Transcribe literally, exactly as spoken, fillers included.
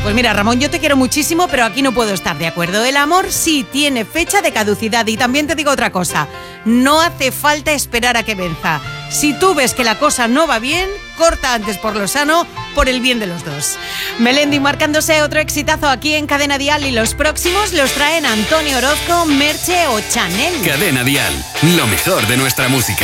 Pues mira, Ramón, yo te quiero muchísimo, pero aquí no puedo estar de acuerdo. El amor sí tiene fecha de caducidad. Y también te digo otra cosa, no hace falta esperar a que venza. Si tú ves que la cosa no va bien, corta antes por lo sano, por el bien de los dos. Melendi marcándose otro exitazo aquí en Cadena Dial, y los próximos los traen Antonio Orozco, Merche o Chanel. Cadena Dial, lo mejor de nuestra música.